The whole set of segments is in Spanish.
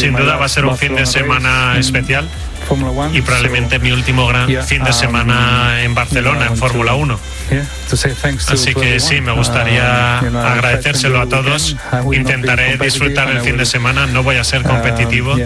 Sin duda va a ser un fin de semana especial y probablemente mi último gran fin de semana en Barcelona, en Fórmula 1. Así que sí, me gustaría agradecérselo a todos. Intentaré disfrutar el fin de semana, no voy a ser competitivo.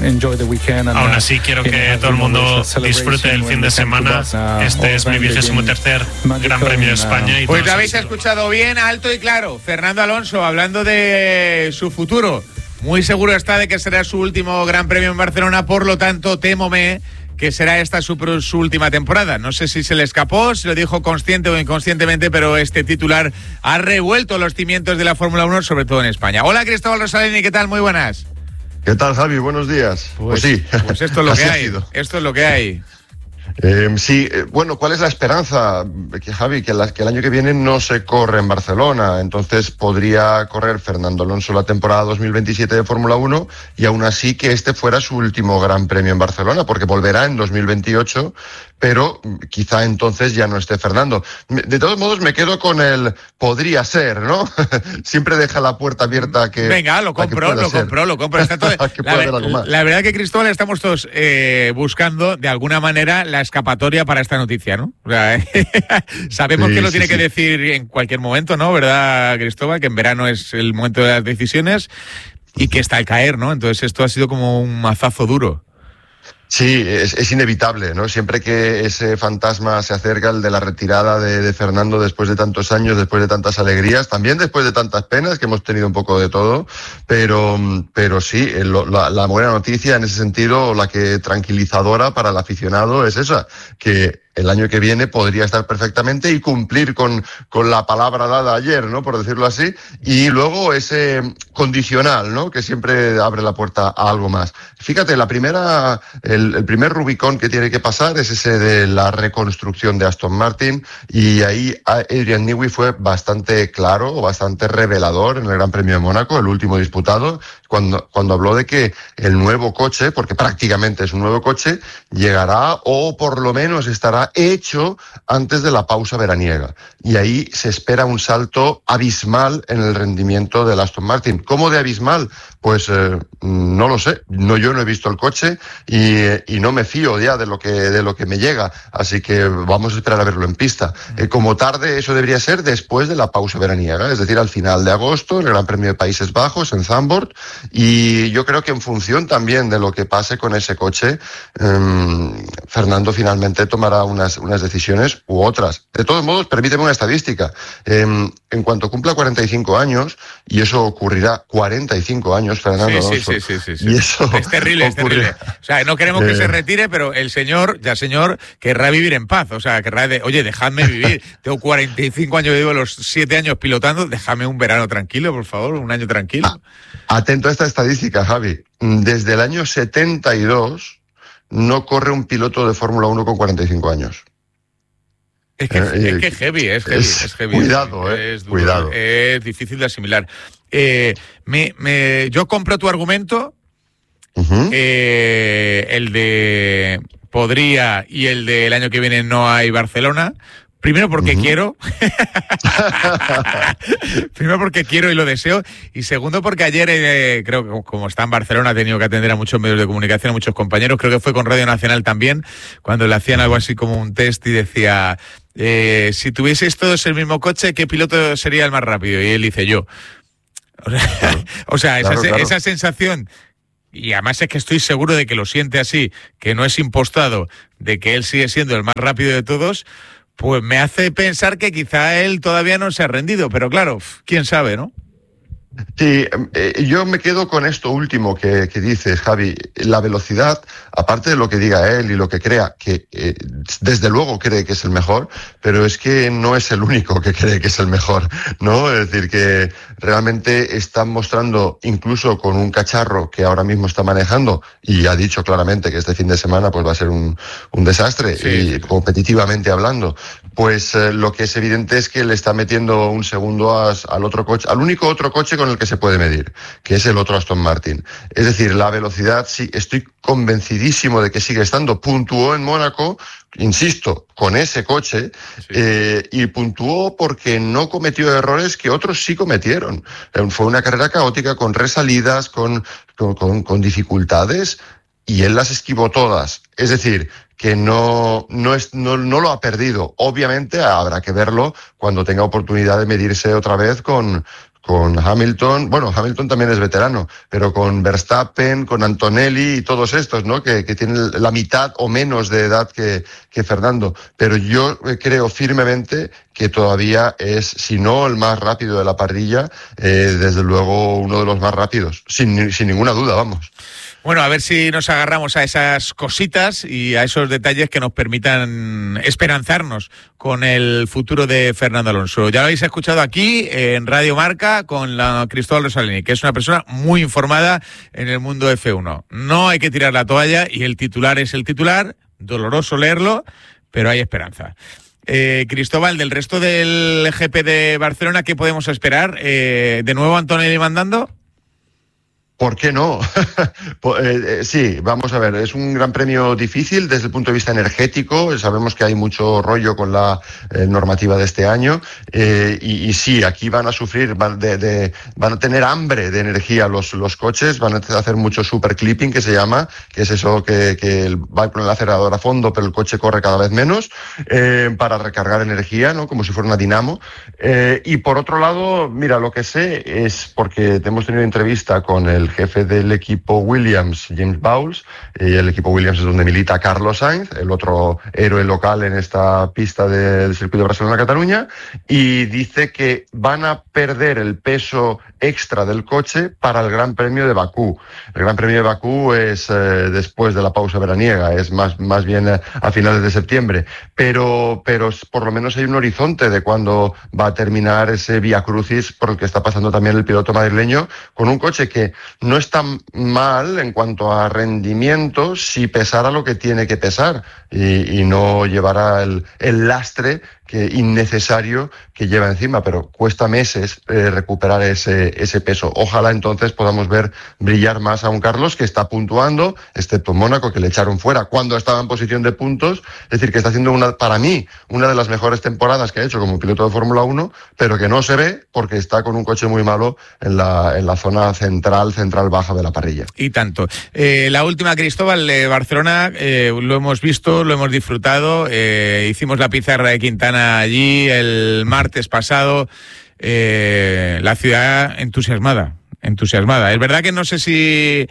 Aún así quiero que todo el mundo disfrute el fin de semana. Este es mi 23º Gran Premio de España. Pues lo habéis escuchado bien, alto y claro. Fernando Alonso hablando de su futuro. Muy seguro está de que será su último Gran Premio en Barcelona, por lo tanto, témome que será esta su última temporada. No sé si se le escapó, si lo dijo consciente o inconscientemente, pero este titular ha revuelto los cimientos de la Fórmula 1, sobre todo en España. Hola, Cristóbal Rosalini, ¿qué tal? Muy buenas. ¿Qué tal, Javi? Buenos días. Pues sí. Pues esto es lo que hay. Esto es lo que hay. Sí, bueno, ¿cuál es la esperanza, Javi? Que el año que viene no se corre en Barcelona, entonces podría correr Fernando Alonso la temporada 2027 de Fórmula 1 y aún así que este fuera su último Gran Premio en Barcelona, porque volverá en 2028, pero quizá entonces ya no esté Fernando. De todos modos me quedo con el podría ser, ¿no? Siempre deja la puerta abierta que... Venga, lo compro. Está todo... la verdad que, Cristóbal, estamos todos buscando de alguna manera la escapatoria para esta noticia, ¿no? O sea, sabemos que lo tiene que decir en cualquier momento, ¿no? ¿Verdad, Cristóbal? Que en verano es el momento de las decisiones y que está al caer, ¿no? Entonces esto ha sido como un mazazo duro. Sí, es inevitable, ¿no? Siempre que ese fantasma se acerca, el de la retirada de Fernando después de tantos años, después de tantas alegrías, también después de tantas penas, que hemos tenido un poco de todo, pero sí, la buena noticia en ese sentido, la que tranquilizadora para el aficionado es esa, que el año que viene podría estar perfectamente y cumplir con la palabra dada ayer, ¿no? Por decirlo así, y luego ese condicional, ¿no? Que siempre abre la puerta a algo más. Fíjate, el primer Rubicón que tiene que pasar es ese de la reconstrucción de Aston Martin, y ahí Adrian Newey fue bastante claro, bastante revelador en el Gran Premio de Mónaco, el último disputado, cuando habló de que el nuevo coche, porque prácticamente es un nuevo coche, llegará o por lo menos estará hecho antes de la pausa veraniega. Y ahí se espera un salto abismal en el rendimiento del Aston Martin. ¿Cómo de abismal? Pues no lo sé. Yo no he visto el coche y no me fío ya de lo que me llega. Así que vamos a esperar a verlo en pista. Como tarde, eso debería ser después de la pausa veraniega, es decir, al final de agosto, el Gran Premio de Países Bajos en Zandvoort. Y yo creo que en función también de lo que pase con ese coche, Fernando finalmente tomará unas decisiones u otras. De todos modos, permíteme una estadística. En cuanto cumpla 45 años, y eso ocurrirá 45 años, Fernando Alonso. Sí. Y eso es terrible. O sea, no queremos que se retire, pero el señor, querrá vivir en paz. O sea, oye, dejadme vivir. Tengo 45 años, llevo los 7 años pilotando, déjame un verano tranquilo, por favor, un año tranquilo. Atento a esta estadística, Javi. Desde el año 72 no corre un piloto de Fórmula 1 con 45 años. Es que heavy. Cuidado, es duro, cuidado. Es difícil de asimilar. Yo compro tu argumento, el de podría y el del año que viene no hay Barcelona. Primero porque quiero. Primero porque quiero y lo deseo. Y segundo porque ayer, creo que como está en Barcelona, ha tenido que atender a muchos medios de comunicación, a muchos compañeros. Creo que fue con Radio Nacional también, cuando le hacían algo así como un test y decía, si tuvieseis todos el mismo coche, ¿qué piloto sería el más rápido? Y él dice yo. O sea, esa sensación... Y además es que estoy seguro de que lo siente así, que no es impostado, de que él sigue siendo el más rápido de todos... Pues me hace pensar que quizá él todavía no se ha rendido, pero claro, quién sabe, ¿no? Sí, yo me quedo con esto último que dices, Javi. La velocidad, aparte de lo que diga él y lo que crea, que desde luego cree que es el mejor, pero es que no es el único que cree que es el mejor, ¿no? Es decir, que realmente están mostrando, incluso con un cacharro que ahora mismo está manejando, y ha dicho claramente que este fin de semana pues va a ser un desastre, y competitivamente hablando, pues lo que es evidente es que le está metiendo un segundo al otro coche, al único otro coche con el que se puede medir, que es el otro Aston Martin. Es decir, la velocidad, sí, estoy convencidísimo de que sigue estando. Puntuó en Mónaco insisto, con ese coche, y puntuó porque no cometió errores que otros sí cometieron. Fue una carrera caótica, con resalidas, con dificultades, y él las esquivó todas. Es decir, que no lo ha perdido. Obviamente habrá que verlo cuando tenga oportunidad de medirse otra vez con Hamilton. Bueno, Hamilton también es veterano, pero con Verstappen, con Antonelli y todos estos, ¿no? Que tienen la mitad o menos de edad que Fernando. Pero yo creo firmemente que todavía es, si no el más rápido de la parrilla, desde luego uno de los más rápidos, sin ninguna duda, vamos. Bueno, a ver si nos agarramos a esas cositas y a esos detalles que nos permitan esperanzarnos con el futuro de Fernando Alonso. Ya lo habéis escuchado aquí en Radio Marca con Cristóbal Rosalini, que es una persona muy informada en el mundo F1. No hay que tirar la toalla y el titular es el titular, doloroso leerlo, pero hay esperanza. Cristóbal, del resto del GP de Barcelona, ¿qué podemos esperar? ¿De nuevo Antonelli mandando? ¿Por qué no? Sí, vamos a ver, es un gran premio difícil desde el punto de vista energético. Sabemos que hay mucho rollo con la normativa de este año, y sí, aquí van a sufrir, van a tener hambre de energía los coches, van a hacer mucho super clipping, que se llama, que es eso que va con el acelerador a fondo, pero el coche corre cada vez menos, para recargar energía, ¿no? Como si fuera una dinamo. Y por otro lado, mira, lo que sé es, porque hemos tenido entrevista con el jefe del equipo Williams, James Bowles, y el equipo Williams es donde milita Carlos Sainz, el otro héroe local en esta pista del circuito de Barcelona-Cataluña, y dice que van a perder el peso extra del coche para el Gran Premio de Bakú. El Gran Premio de Bakú es después de la pausa veraniega, es más bien a finales de septiembre, pero por lo menos hay un horizonte de cuándo va a terminar ese vía crucis por el que está pasando también el piloto madrileño, con un coche que no está mal en cuanto a rendimiento si pesara lo que tiene que pesar y no llevará el lastre innecesario que lleva encima, pero cuesta meses recuperar ese peso. Ojalá entonces podamos ver brillar más a un Carlos que está puntuando, excepto en Mónaco, que le echaron fuera cuando estaba en posición de puntos. Es decir, que está haciendo para mí una de las mejores temporadas que ha hecho como piloto de Fórmula 1, pero que no se ve porque está con un coche muy malo en la zona central baja de la parrilla. Y tanto. La última, Cristóbal, de Barcelona, lo hemos visto, lo hemos disfrutado, hicimos la pizarra de Quintana allí el martes pasado, la ciudad entusiasmada. Es verdad que no sé si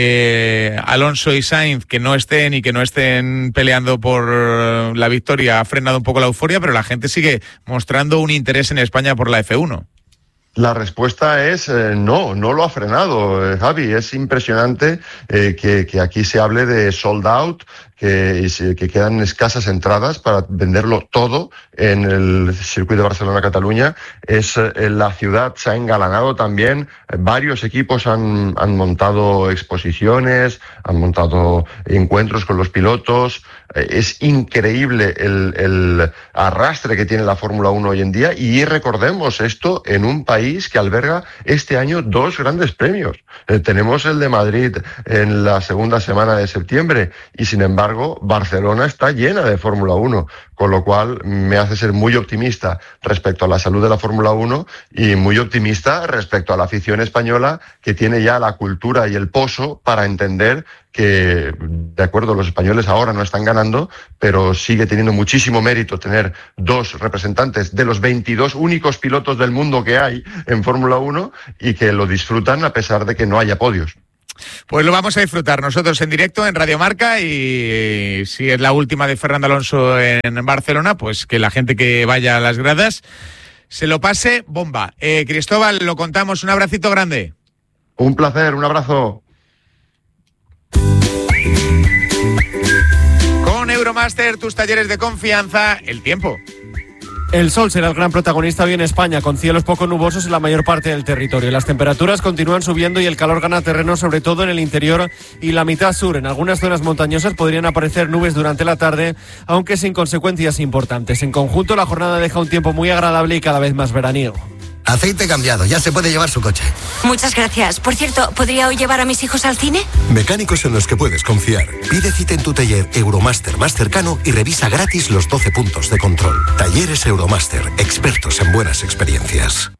Alonso y Sainz, que no estén peleando por la victoria, ha frenado un poco la euforia, pero la gente sigue mostrando un interés en España por la F1. La respuesta es no lo ha frenado, Javi. Es impresionante que aquí se hable de sold out, que quedan escasas entradas para venderlo todo en el circuito de Barcelona-Cataluña. La ciudad se ha engalanado también. Varios equipos han montado exposiciones, han montado encuentros con los pilotos. Es increíble el arrastre que tiene la Fórmula 1 hoy en día, y recordemos esto en un país que alberga este año 2 grandes premios. Tenemos el de Madrid en la segunda semana de septiembre y, sin embargo, Barcelona está llena de Fórmula 1, con lo cual me hace ser muy optimista respecto a la salud de la Fórmula 1 y muy optimista respecto a la afición española, que tiene ya la cultura y el poso para entender que, de acuerdo, los españoles ahora no están ganando, pero sigue teniendo muchísimo mérito tener 2 representantes de los 22 únicos pilotos del mundo que hay en Fórmula 1 y que lo disfrutan a pesar de que no haya podios. Pues lo vamos a disfrutar nosotros en directo en Radio Marca, y si es la última de Fernando Alonso en Barcelona, pues que la gente que vaya a las gradas se lo pase bomba. Cristóbal, lo contamos, un abracito grande. Un placer, un abrazo. Con Euromaster, tus talleres de confianza, el tiempo. El sol será el gran protagonista hoy en España, con cielos poco nubosos en la mayor parte del territorio. Las temperaturas continúan subiendo y el calor gana terreno, sobre todo en el interior y la mitad sur. En algunas zonas montañosas podrían aparecer nubes durante la tarde, aunque sin consecuencias importantes. En conjunto, la jornada deja un tiempo muy agradable y cada vez más veraniego. Aceite cambiado, ya se puede llevar su coche. Muchas gracias. Por cierto, ¿podría hoy llevar a mis hijos al cine? Mecánicos en los que puedes confiar. Pide cita en tu taller Euromaster más cercano y revisa gratis los 12 puntos de control. Talleres Euromaster, expertos en buenas experiencias.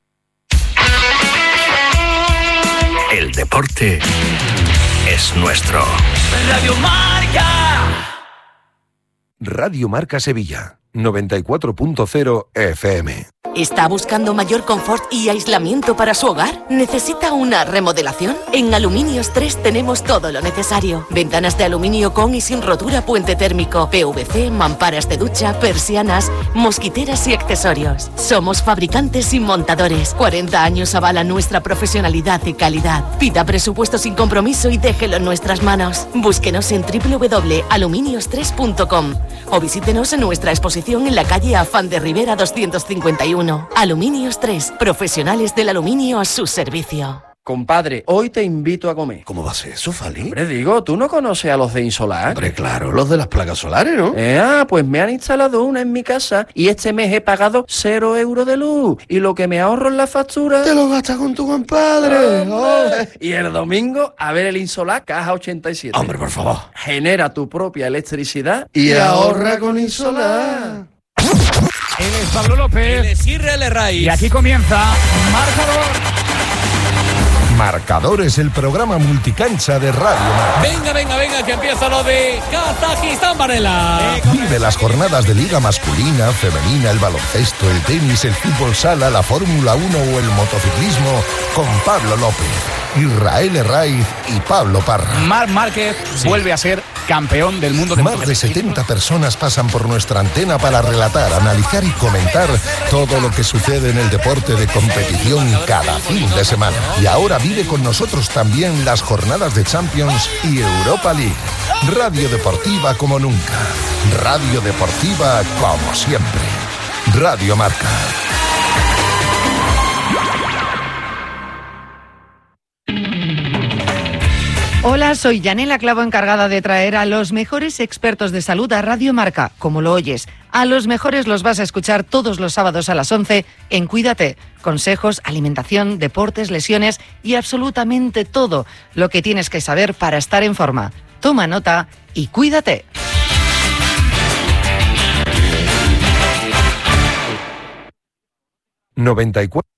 El deporte es nuestro. Radio Marca. Radio Marca Sevilla, 94.0 FM. ¿Está buscando mayor confort y aislamiento para su hogar? ¿Necesita una remodelación? En Aluminios 3 tenemos todo lo necesario. Ventanas de aluminio con y sin rotura, puente térmico, PVC, mamparas de ducha, persianas, mosquiteras y accesorios. Somos fabricantes y montadores. 40 años avalan nuestra profesionalidad y calidad. Pida presupuesto sin compromiso y déjelo en nuestras manos. Búsquenos en www.aluminios3.com o visítenos en nuestra exposición en la calle Afán de Rivera 251. Aluminios 3, profesionales del aluminio a su servicio. Compadre, hoy te invito a comer. ¿Cómo va a ser eso, Fali? Hombre, digo, ¿tú no conoces a los de Insolar? Hombre, claro, los de las placas solares, ¿no? Pues me han instalado una en mi casa y este mes he pagado 0 euros de luz. Y lo que me ahorro en la factura... ¡Te lo gastas con tu compadre! Y el domingo, a ver el Insolar Caja 87. Hombre, por favor. Genera tu propia electricidad y ahorra con Insolar. Él es Pablo López. Él es Israel Raiz. Y aquí comienza Marcador. Marcador es el programa multicancha de Radio Marca. Venga, que empieza lo de Kazajistán, Varela. Vive las jornadas de Liga masculina, femenina, el baloncesto, el tenis, el fútbol sala, la Fórmula 1 o el motociclismo con Pablo López, Israel Raiz y Pablo Parra. Marc Márquez vuelve a ser campeón del mundo de Más de 70 personas pasan por nuestra antena para relatar, analizar y comentar todo lo que sucede en el deporte de competición cada fin de semana. Y ahora vive con nosotros también las jornadas de Champions y Europa League. Radio Deportiva como nunca. Radio Deportiva como siempre. Radio Marca. Hola, soy Yanela Clavo, encargada de traer a los mejores expertos de salud a Radio Marca, como lo oyes. A los mejores los vas a escuchar todos los sábados a las 11 en Cuídate. Consejos, alimentación, deportes, lesiones y absolutamente todo lo que tienes que saber para estar en forma. Toma nota y cuídate. ...94